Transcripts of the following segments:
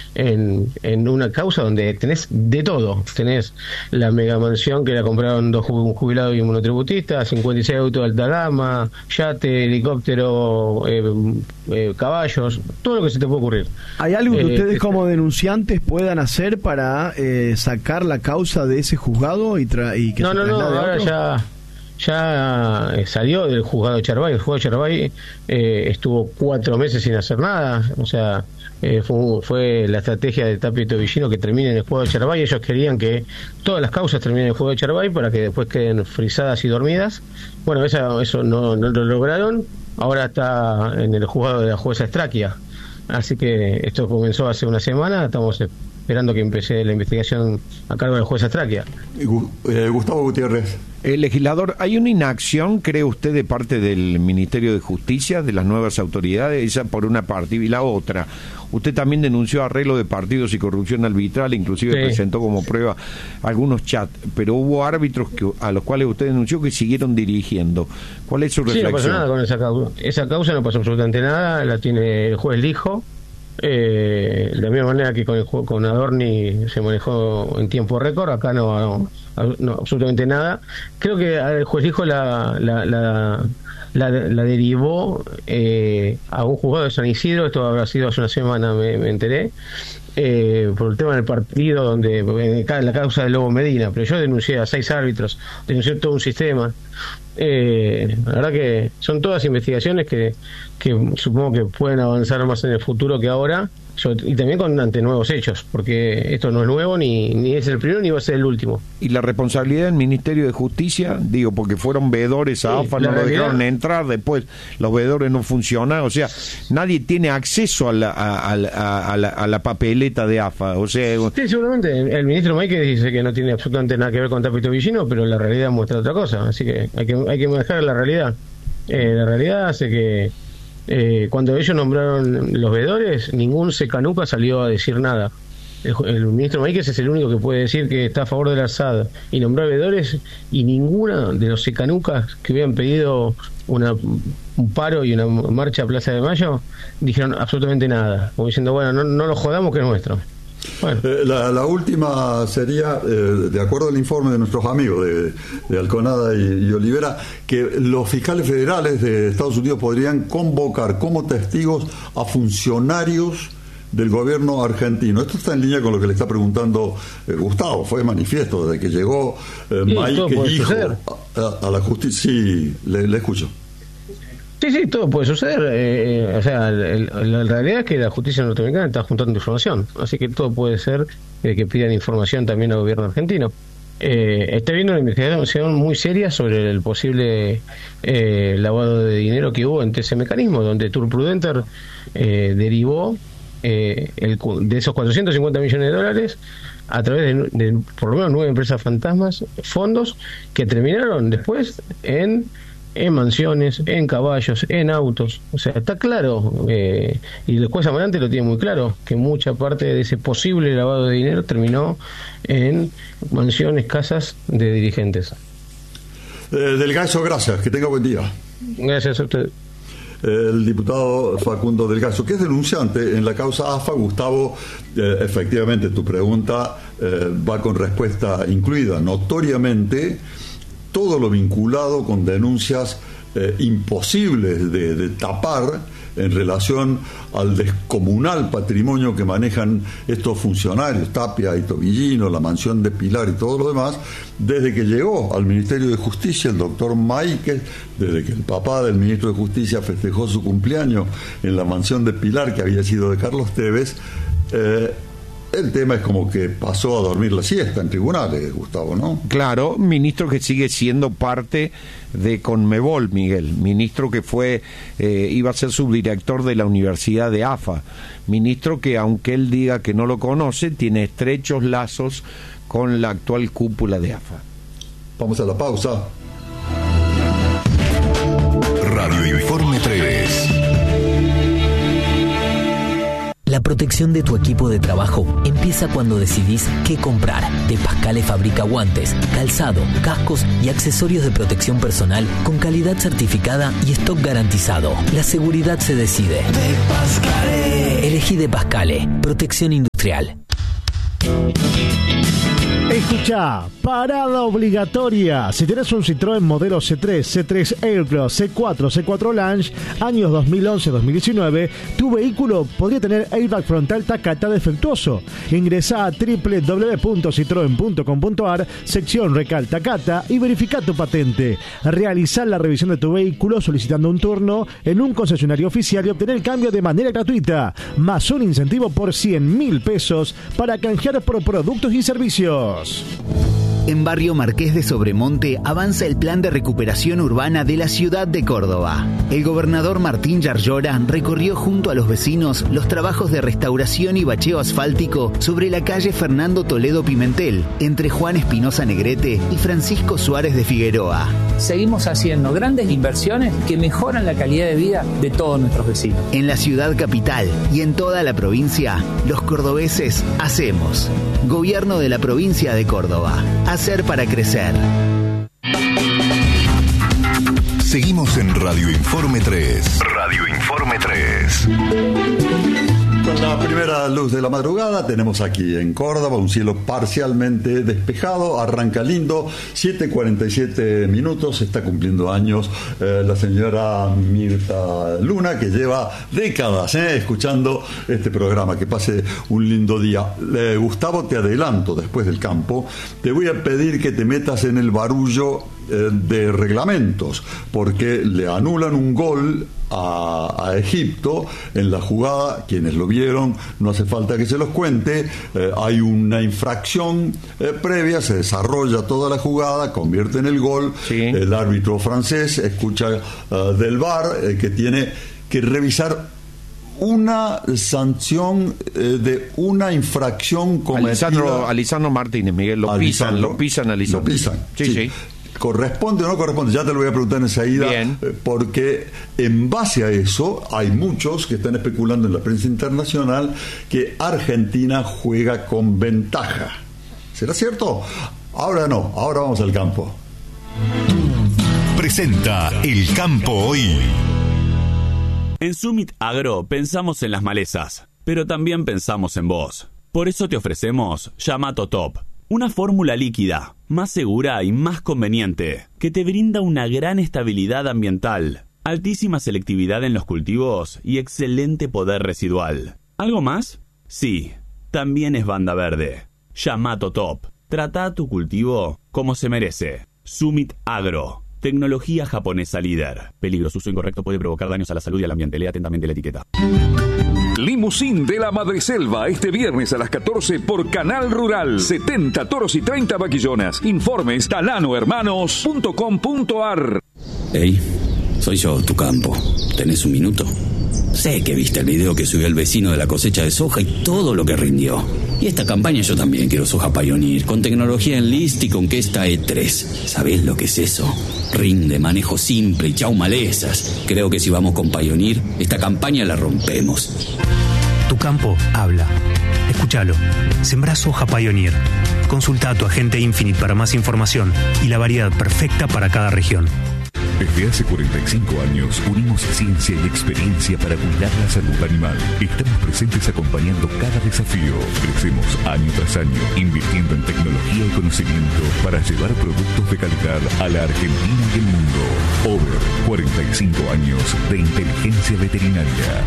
en una causa donde tenés de todo. Tenés la mega mansión que la compraron dos jubilados y un monotributista, 56 autos de alta gama, yate, helicóptero, caballos, todo lo que se te puede ocurrir. ¿Hay algo que ustedes como denunciantes puedan hacer para sacar la causa de ese juzgado y que no, ahora ya salió del juzgado de Charabay. El juzgado de Charabay estuvo 4 meses sin hacer nada. O sea, fue la estrategia de Tapia y Tobillino que termine en el juzgado de Charabay. Ellos querían que todas las causas terminen en el juzgado de Charabay para que después queden frisadas y dormidas. Bueno, eso no lo lograron. Ahora está en el juzgado de la jueza Estraquia. Así que esto comenzó hace una semana. Estamos esperando que empiece la investigación a cargo de la jueza Estraquia. Gustavo Gutiérrez. Legislador, ¿hay una inacción, cree usted, de parte del Ministerio de Justicia, de las nuevas autoridades? Esa por una parte. Y la otra, usted también denunció arreglo de partidos y corrupción arbitral, inclusive presentó como prueba algunos chats, pero hubo árbitros a los cuales usted denunció que siguieron dirigiendo. ¿Cuál es su reflexión? Sí, no pasó nada con esa causa. Esa causa no pasó absolutamente nada, la tiene el juez Lijo. De la misma manera que con Adorni se manejó en tiempo récord, acá no absolutamente nada. Creo que el juez Lijo la derivó a un juzgado de San Isidro. Esto habrá sido hace una semana, me enteré, por el tema del partido, donde en la causa de Lobo Medina. Pero yo denuncié a 6 árbitros, denuncié todo un sistema. La verdad que son todas investigaciones que supongo que pueden avanzar más en el futuro que ahora, y también ante nuevos hechos, porque esto no es nuevo, ni es el primero ni va a ser el último. ¿Y la responsabilidad del Ministerio de Justicia? Digo, porque fueron veedores a AFA, no lo dejaron entrar, después los veedores no funcionan, o sea, nadie tiene acceso a la papeleta de AFA, o sea... Sí, seguramente, el ministro Máiquez dice que no tiene absolutamente nada que ver con Tapia y Tobillino, pero la realidad muestra otra cosa, así que hay que manejar la realidad. La realidad hace que cuando ellos nombraron los veedores, ningún secanuca salió a decir nada. El ministro Máiquez es el único que puede decir que está a favor del Assad y nombrar veedores, y ninguna de los secanucas que habían pedido un paro y una marcha a Plaza de Mayo dijeron absolutamente nada, como diciendo, bueno, no lo jodamos, que es nuestro. Bueno. La última sería, de acuerdo al informe de nuestros amigos de Alconada y Olivera, que los fiscales federales de Estados Unidos podrían convocar como testigos a funcionarios del gobierno argentino. Esto está en línea con lo que le está preguntando Gustavo. Fue manifiesto desde que llegó Máiquez Hijo a la justicia. Sí, le escucho. Sí, todo puede suceder. O sea, la realidad es que la justicia norteamericana está juntando información, así que todo puede ser que pidan información también al gobierno argentino. Está viendo una investigación muy seria sobre el posible lavado de dinero que hubo entre ese mecanismo, donde Tour Prudenter derivó de esos 450 millones de dólares a través de por lo menos 9 empresas fantasmas, fondos que terminaron después en mansiones, en caballos, en autos. O sea, está claro, y el juez Amarante lo tiene muy claro, que mucha parte de ese posible lavado de dinero terminó en mansiones, casas de dirigentes. Del Gallo, gracias, que tenga buen día. Gracias a usted. El diputado Facundo Del Gallo, que es denunciante en la causa AFA. Gustavo, efectivamente tu pregunta va con respuesta incluida. Notoriamente, todo lo vinculado con denuncias imposibles de tapar en relación al descomunal patrimonio que manejan estos funcionarios, Tapia y Tobillino, la mansión de Pilar y todo lo demás, desde que llegó al Ministerio de Justicia el doctor Máiquez, desde que el papá del ministro de Justicia festejó su cumpleaños en la mansión de Pilar, que había sido de Carlos Tevez. El tema es como que pasó a dormir la siesta en tribunales, Gustavo, ¿no? Claro, ministro que sigue siendo parte de Conmebol, Miguel, ministro que iba a ser subdirector de la Universidad de AFA, ministro que, aunque él diga que no lo conoce, tiene estrechos lazos con la actual cúpula de AFA. Vamos a la pausa. Radio Informe 3. La protección de tu equipo de trabajo empieza cuando decidís qué comprar. De Pascale fabrica guantes, calzado, cascos y accesorios de protección personal con calidad certificada y stock garantizado. La seguridad se decide. De Pascale. Elegí De Pascale. Protección industrial. Industrial. Escuchá, parada obligatoria. Si tenés un Citroën modelo C3, C3 Aircross, C4, C4 Lounge, años 2011-2019, tu vehículo podría tener airbag frontal Takata defectuoso. Ingresá a www.citroen.com.ar, sección Recal Takata, y verifica tu patente. Realizá la revisión de tu vehículo solicitando un turno en un concesionario oficial y obtener el cambio de manera gratuita, más un incentivo por 100.000 pesos para canjear por productos y servicios. En Barrio Marqués de Sobremonte avanza el plan de recuperación urbana de la ciudad de Córdoba. El gobernador Martín Yarlora recorrió junto a los vecinos los trabajos de restauración y bacheo asfáltico sobre la calle Fernando Toledo Pimentel, entre Juan Espinosa Negrete y Francisco Suárez de Figueroa. Seguimos haciendo grandes inversiones que mejoran la calidad de vida de todos nuestros vecinos. En la ciudad capital y en toda la provincia, los cordobeses hacemos. Gobierno de la provincia de Córdoba. Hacer para crecer. Seguimos en Radio Informe 3. Radio Informe 3. Con la primera luz de la madrugada tenemos aquí en Córdoba un cielo parcialmente despejado, arranca lindo, 7:47 minutos, está cumpliendo años la señora Mirta Luna, que lleva décadas escuchando este programa. Que pase un lindo día. Gustavo, te adelanto, después del campo, te voy a pedir que te metas en el barullo de reglamentos, porque le anulan un gol a Egipto en la jugada. Quienes lo vieron, no hace falta que se los cuente. Hay una infracción previa, se desarrolla toda la jugada, convierte en el gol. Sí. El árbitro francés escucha del VAR que tiene que revisar una sanción de una infracción cometida. Alisandro Martínez, Miguel, lo pisan a Lisandro. Lo pisan, sí. ¿Corresponde o no corresponde? Ya te lo voy a preguntar enseguida, porque en base a eso hay muchos que están especulando en la prensa internacional que Argentina juega con ventaja. ¿Será cierto? Ahora no, ahora vamos al campo. Presenta El Campo Hoy. En Summit Agro pensamos en las malezas, pero también pensamos en vos. Por eso te ofrecemos Yamato Top, una fórmula líquida, más segura y más conveniente, que te brinda una gran estabilidad ambiental, altísima selectividad en los cultivos y excelente poder residual. ¿Algo más? Sí, también es banda verde. Yamato Top. Trata tu cultivo como se merece. Summit Agro. Tecnología japonesa líder. Peligro, su uso incorrecto puede provocar daños a la salud y al ambiente. Lea atentamente la etiqueta. Limusín de la Madreselva, este viernes a las 14 por Canal Rural. 70 toros y 30 vaquillonas. Informes talanohermanos.com.ar. Hey, soy yo, tu campo. ¿Tenés un minuto? Sé que viste el video que subió el vecino de la cosecha de soja y todo lo que rindió. Y esta campaña yo también quiero soja Pioneer, con tecnología Enlist y con Questa E3. ¿Sabés lo que es eso? Rinde, manejo simple y chau malezas. Creo que si vamos con Pioneer, esta campaña la rompemos. Tu campo habla. Escúchalo. Sembrá soja Pioneer. Consulta a tu agente Infinite para más información y la variedad perfecta para cada región. Desde hace 45 años unimos ciencia y experiencia para cuidar la salud animal. Estamos presentes acompañando cada desafío. Crecemos año tras año, invirtiendo en tecnología y conocimiento para llevar productos de calidad a la Argentina y el mundo. Over 45 años de inteligencia veterinaria.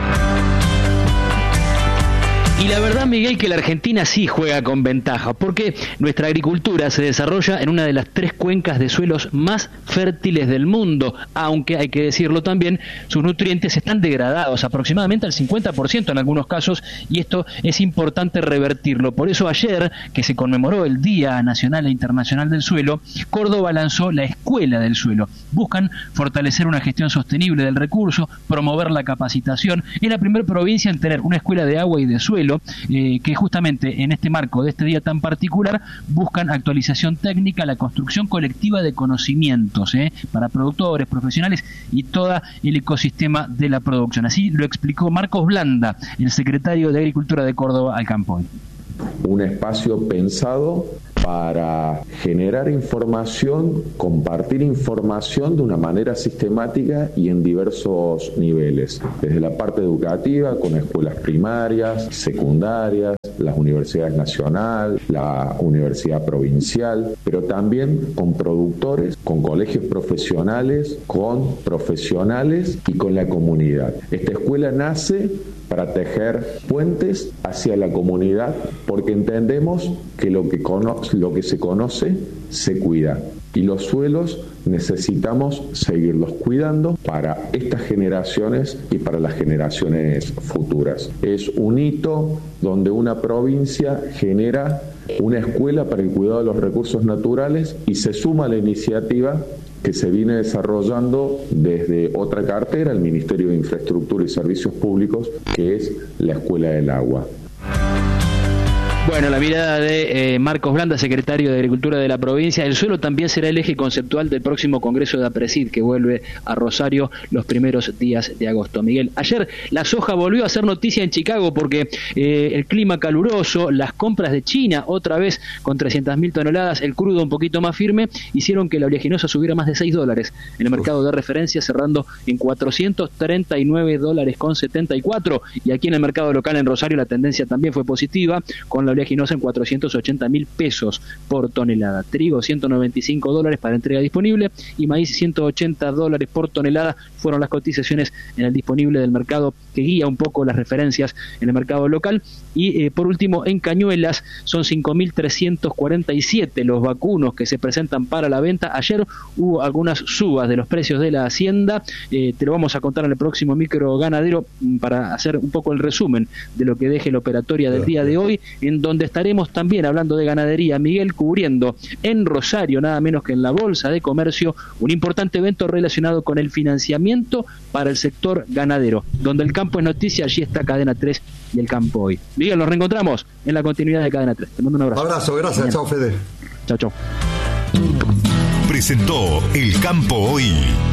Y la verdad, Miguel, que la Argentina sí juega con ventaja, porque nuestra agricultura se desarrolla en una de las 3 cuencas de suelos más fértiles del mundo, aunque hay que decirlo también, sus nutrientes están degradados aproximadamente al 50% en algunos casos, y esto es importante revertirlo. Por eso ayer, que se conmemoró el Día Nacional e Internacional del Suelo, Córdoba lanzó la Escuela del Suelo. Buscan fortalecer una gestión sostenible del recurso, promover la capacitación. Es la primera provincia en tener una escuela de agua y de suelo, que justamente en este marco de este día tan particular buscan actualización técnica, la construcción colectiva de conocimientos para productores, profesionales y todo el ecosistema de la producción. Así lo explicó Marcos Blanda, el secretario de Agricultura de Córdoba, al campo. Un espacio pensado para generar información, compartir información de una manera sistemática y en diversos niveles, desde la parte educativa, con escuelas primarias, secundarias, las universidades nacionales, la universidad provincial, pero también con productores, con colegios profesionales, con profesionales y con la comunidad. Esta escuela nace para tejer puentes hacia la comunidad, porque entendemos que lo que se conoce se cuida, y los suelos necesitamos seguirlos cuidando para estas generaciones y para las generaciones futuras. Es un hito donde una provincia genera una escuela para el cuidado de los recursos naturales y se suma a la iniciativa que se viene desarrollando desde otra cartera, el Ministerio de Infraestructura y Servicios Públicos, que es la Escuela del Agua. Bueno, la mirada de Marcos Blanda, secretario de Agricultura de la provincia. El suelo también será el eje conceptual del próximo Congreso de APRESID, que vuelve a Rosario los primeros días de agosto. Miguel, ayer la soja volvió a ser noticia en Chicago porque el clima caluroso, las compras de China, otra vez con 300.000 toneladas, el crudo un poquito más firme, hicieron que la oleaginosa subiera más de $6 en el mercado de referencia, cerrando en $439.74. Y aquí en el mercado local en Rosario la tendencia también fue positiva, con la oleaginosa en $480.000 por tonelada. Trigo $195 para entrega disponible y maíz $180 por tonelada fueron las cotizaciones en el disponible del mercado, que guía un poco las referencias en el mercado local. Y por último, en cañuelas son 5.347 los vacunos que se presentan para la venta. Ayer hubo algunas subas de los precios de la hacienda, te lo vamos a contar en el próximo micro ganadero para hacer un poco el resumen de lo que deje la operatoria del día de hoy, en donde estaremos también hablando de ganadería, Miguel, cubriendo en Rosario, nada menos que en la Bolsa de Comercio, un importante evento relacionado con el financiamiento para el sector ganadero, donde el campo es noticia. Allí está Cadena 3 y el campo hoy. Miguel, nos reencontramos en la continuidad de Cadena 3. Te mando un abrazo. Abrazo, gracias. Mañana. Chao, Fede. Chao, chao. Presentó El Campo Hoy.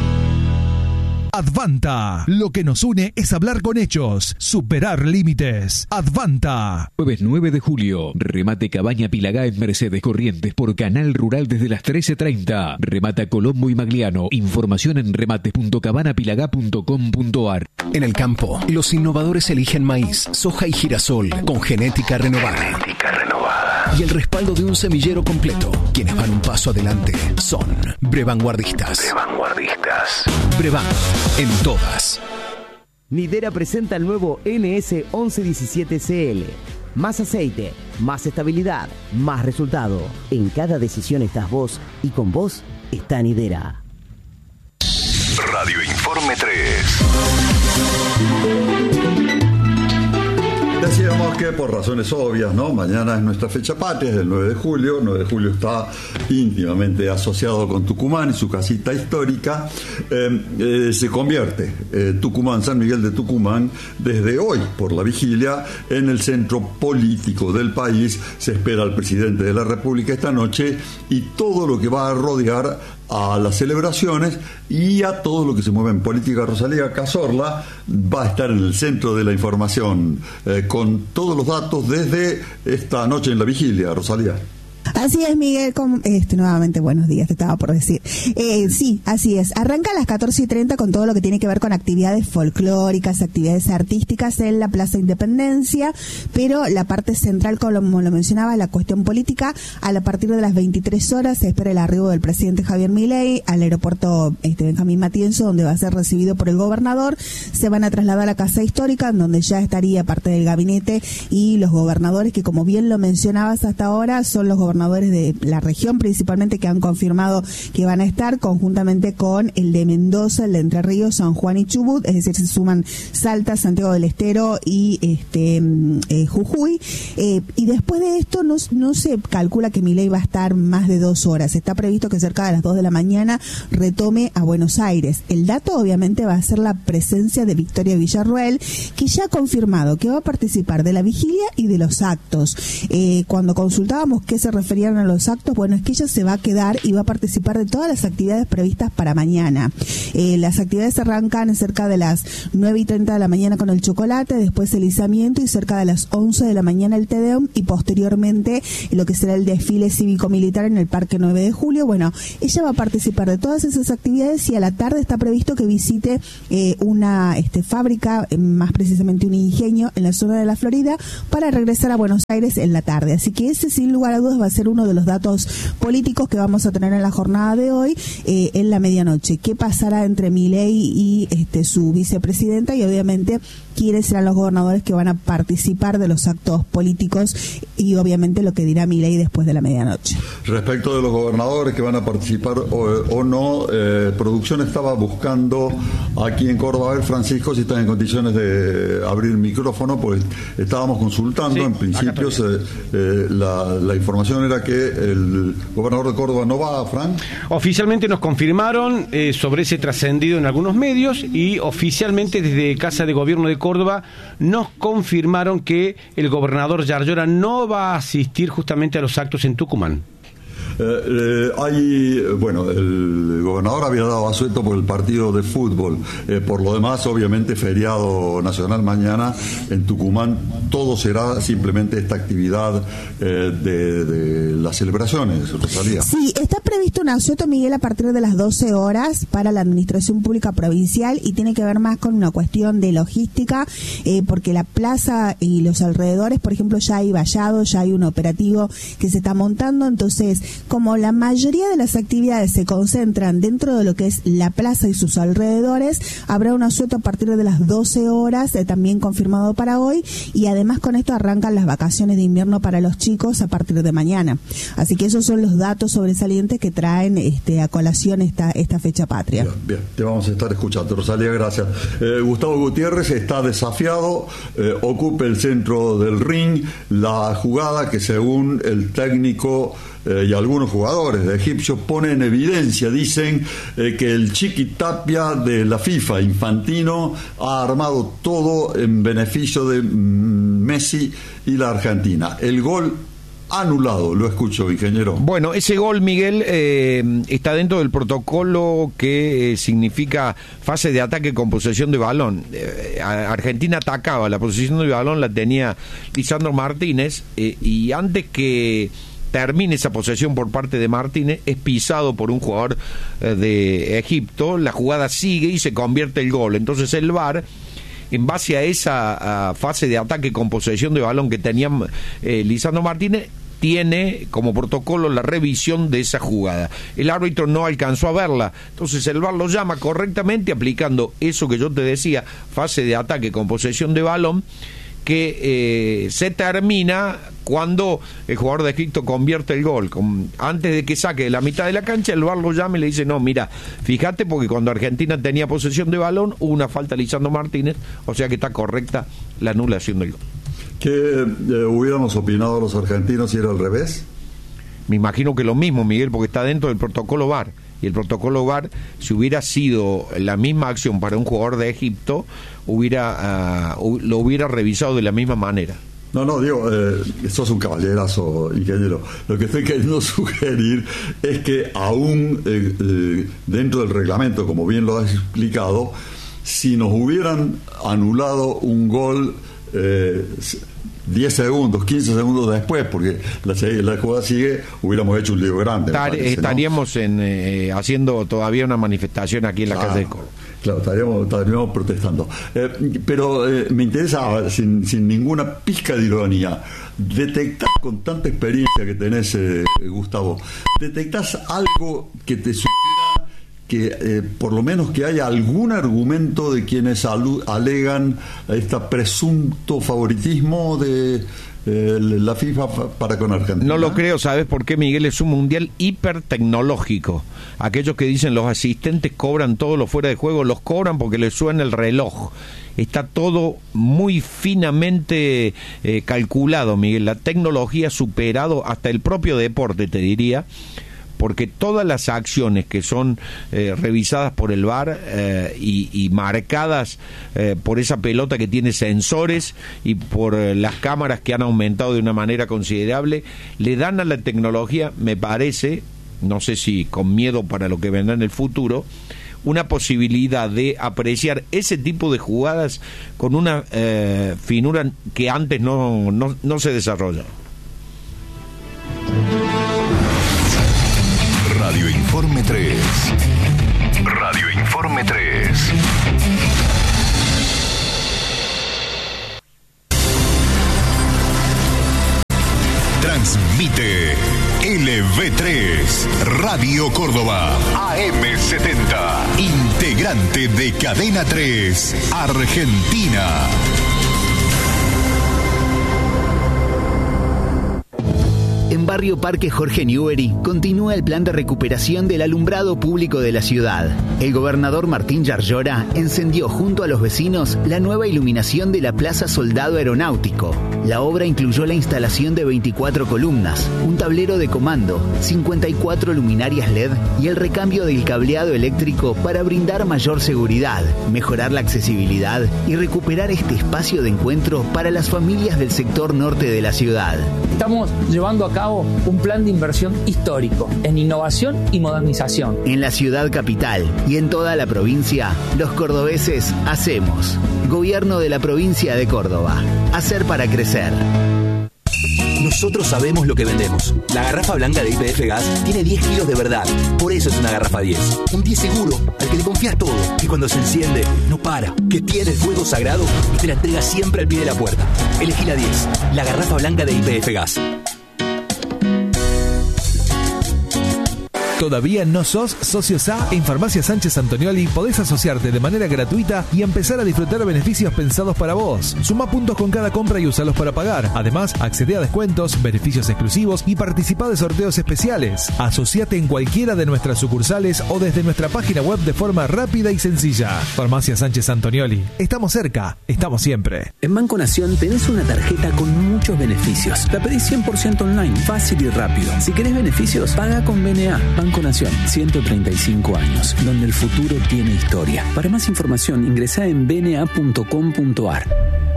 Advanta. Lo que nos une es hablar con hechos, superar límites. Advanta. Jueves 9 de julio, remate Cabaña Pilagá en Mercedes Corrientes por Canal Rural desde las 13:30. Remata Colombo y Magliano. Información en remates.cabanapilagá.com.ar. En el campo, los innovadores eligen maíz, soja y girasol con genética renovada. Y el respaldo de un semillero completo. Quienes van un paso adelante son Brevanguardistas. Brevan, en todas. Nidera presenta el nuevo NS 1117CL. Más aceite, más estabilidad, más resultado. En cada decisión estás vos y con vos está Nidera. Radio Informe 3. Decíamos que por razones obvias, ¿no? Mañana es nuestra fecha patria, es el 9 de julio. 9 de julio está íntimamente asociado con Tucumán y su casita histórica. Se convierte Tucumán, San Miguel de Tucumán, desde hoy, por la vigilia, en el centro político del país. Se espera al presidente de la República esta noche y todo lo que va a rodear a las celebraciones y a todo lo que se mueve en política. Rosalía Cazorla va a estar en el centro de la información con todos los datos desde esta noche en la vigilia. Rosalía. Así es, Miguel, nuevamente buenos días, te estaba por decir. Sí, así es. Arranca a las 14:30 con todo lo que tiene que ver con actividades folclóricas, actividades artísticas en la Plaza Independencia, pero la parte central, como lo mencionaba, la cuestión política, a partir de las 23 horas se espera el arribo del presidente Javier Milei al aeropuerto Benjamín Matienzo, donde va a ser recibido por el gobernador. Se van a trasladar a la Casa Histórica, donde ya estaría parte del gabinete y los gobernadores, que como bien lo mencionabas hasta ahora, son los gobernadores de la región principalmente, que han confirmado que van a estar conjuntamente con el de Mendoza, el de Entre Ríos, San Juan y Chubut, es decir, se suman Salta, Santiago del Estero y Jujuy, y después de esto no se calcula que Milei va a estar más de 2 horas. Está previsto que cerca de las 2 de la mañana retome a Buenos Aires. El dato obviamente va a ser la presencia de Victoria Villarruel, que ya ha confirmado que va a participar de la vigilia y de los actos. Cuando consultábamos qué se refería referían a los actos, bueno, es que ella se va a quedar y va a participar de todas las actividades previstas para mañana. Las actividades arrancan cerca de las 9:30 de la mañana con el chocolate, después el izamiento y cerca de las 11 de la mañana el Te Deum y posteriormente lo que será el desfile cívico-militar en el Parque 9 de Julio. Bueno, ella va a participar de todas esas actividades y a la tarde está previsto que visite una fábrica, más precisamente un ingenio en la zona de la Florida, para regresar a Buenos Aires en la tarde. Así que ese, sin lugar a dudas, va a ser uno de los datos políticos que vamos a tener en la jornada de hoy, en la medianoche. ¿Qué pasará entre Milei y su vicepresidenta? Y obviamente quiénes serán los gobernadores que van a participar de los actos políticos y obviamente lo que dirá Milei después de la medianoche. Respecto de los gobernadores que van a participar o no, producción estaba buscando aquí en Córdoba, a ver, Francisco, si están en condiciones de abrir el micrófono, pues estábamos consultando, sí, en principio la información era que el gobernador de Córdoba no va, Fran. Oficialmente nos confirmaron sobre ese trascendido en algunos medios y oficialmente desde Casa de Gobierno de Córdoba nos confirmaron que el gobernador Yarlora no va a asistir justamente a los actos en Tucumán. El gobernador había dado asueto por el partido de fútbol. Por lo demás, obviamente, feriado nacional mañana en Tucumán. Todo será simplemente esta actividad de las celebraciones, Rosalía. Sí, está previsto un asueto, Miguel, a partir de las 12 horas para la Administración Pública Provincial y tiene que ver más con una cuestión de logística, porque la plaza y los alrededores, por ejemplo, ya hay vallado, ya hay un operativo que se está montando. Entonces, como la mayoría de las actividades se concentran dentro de lo que es la plaza y sus alrededores, habrá un asueto a partir de las 12 horas, también confirmado para hoy, y además con esto arrancan las vacaciones de invierno para los chicos a partir de mañana. Así que esos son los datos sobresalientes que traen a colación esta fecha patria. Bien, te vamos a estar escuchando, Rosalía, gracias. Gustavo Gutiérrez está desafiado, ocupa el centro del ring, la jugada que según el técnico y algunos jugadores de Egipcio ponen en evidencia, dicen que el Chiqui Tapia de la FIFA, Infantino, ha armado todo en beneficio de Messi y la Argentina. El gol anulado, lo escucho, ingeniero. Bueno, ese gol, Miguel, está dentro del protocolo que significa fase de ataque con posesión de balón. Argentina atacaba, la posesión de balón la tenía Lisandro Martínez, y antes que termine esa posesión por parte de Martínez, es pisado por un jugador de Egipto, la jugada sigue y se convierte el gol. Entonces el VAR, en base a esa fase de ataque con posesión de balón que tenía Lisandro Martínez, tiene como protocolo la revisión de esa jugada. El árbitro no alcanzó a verla, entonces el VAR lo llama correctamente aplicando eso que yo te decía, fase de ataque con posesión de balón, que se termina cuando el jugador de Egipto convierte el gol. Antes de que saque de la mitad de la cancha, el VAR lo llama y le dice, no, mira, fíjate, porque cuando Argentina tenía posesión de balón, hubo una falta a Lisandro Martínez, o sea que está correcta la anulación del gol. ¿Qué hubiéramos opinado los argentinos si era al revés? Me imagino que lo mismo, Miguel, porque está dentro del protocolo VAR. Y el protocolo VAR, si hubiera sido la misma acción para un jugador de Egipto, lo hubiera revisado de la misma manera. No, digo, sos un caballerazo, ingeniero. Lo que estoy queriendo sugerir es que aún dentro del reglamento, como bien lo has explicado, si nos hubieran anulado un gol 10 segundos, 15 segundos después, porque la jugada sigue, hubiéramos hecho un lío grande. Estaríamos, ¿no?, haciendo todavía una manifestación aquí en la calle de Córdoba. Claro, estaríamos protestando. Pero me interesa, sin ninguna pizca de ironía, detectar con tanta experiencia que tenés, Gustavo, ¿detectás algo que te sugiera que por lo menos que haya algún argumento de quienes alegan este presunto favoritismo de la FIFA para con Argentina? No lo creo, ¿sabes por qué, Miguel? Es un mundial hipertecnológico. Aquellos que dicen los asistentes cobran todo lo fuera de juego, los cobran porque les suena el reloj. Está todo muy finamente calculado, Miguel. La tecnología ha superado hasta el propio deporte, te diría, porque todas las acciones que son revisadas por el VAR y marcadas por esa pelota que tiene sensores y por las cámaras que han aumentado de una manera considerable, le dan a la tecnología, me parece, no sé si con miedo para lo que vendrá en el futuro, una posibilidad de apreciar ese tipo de jugadas con una finura que antes no se desarrolla. Radio Informe 3. Radio Informe 3. Transmite LV3 Radio Córdoba AM70, integrante de Cadena 3 Argentina. En Barrio Parque Jorge Newbery continúa el plan de recuperación del alumbrado público de la ciudad. El gobernador Martín Yarlora encendió junto a los vecinos la nueva iluminación de la Plaza Soldado Aeronáutico. La obra incluyó la instalación de 24 columnas, un tablero de comando, 54 luminarias LED y el recambio del cableado eléctrico para brindar mayor seguridad, mejorar la accesibilidad y recuperar este espacio de encuentro para las familias del sector norte de la ciudad. Estamos llevando a cabo un plan de inversión histórico en innovación y modernización. En la ciudad capital y en toda la provincia, los cordobeses hacemos. Gobierno de la provincia de Córdoba. Hacer para crecer. Nosotros sabemos lo que vendemos. La garrafa blanca de YPF Gas tiene 10 kilos de verdad. Por eso es una garrafa 10. Un 10 seguro, al que le confías todo. Que cuando se enciende, no para. Que tiene el fuego sagrado y te la entrega siempre al pie de la puerta. Elegí la 10. La garrafa blanca de YPF Gas. ¿Todavía no sos socio SA? En Farmacia Sánchez Antonioli podés asociarte de manera gratuita y empezar a disfrutar beneficios pensados para vos. Suma puntos con cada compra y usalos para pagar. Además, accede a descuentos, beneficios exclusivos y participa de sorteos especiales. Asociate en cualquiera de nuestras sucursales o desde nuestra página web de forma rápida y sencilla. Farmacia Sánchez Antonioli. Estamos cerca, estamos siempre. En Banco Nación tenés una tarjeta con muchos beneficios. La pedís 100% online, fácil y rápido. Si querés beneficios, paga con BNA. Banco Nación, 135 años, donde el futuro tiene historia. Para más información, ingresá en bna.com.ar.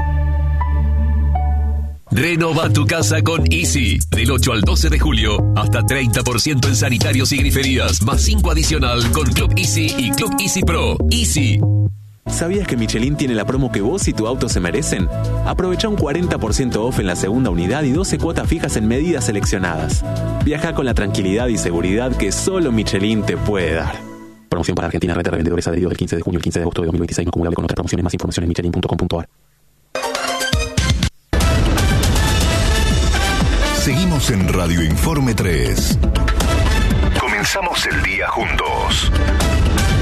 Renova tu casa con Easy. Del 8 al 12 de julio, hasta 30% en sanitarios y griferías, más 5 adicional con Club Easy y Club Easy Pro. Easy. ¿Sabías que Michelin tiene la promo que vos y tu auto se merecen? Aprovecha un 40% off en la segunda unidad y 12 cuotas fijas en medidas seleccionadas. Viaja con la tranquilidad y seguridad que solo Michelin te puede dar. Promoción para Argentina, red de revendedores adheridos del 15 de junio al 15 de agosto de 2026, no acumulable con otras promociones. Más información en michelin.com.ar. Seguimos en Radio Informe 3. Comenzamos el día juntos.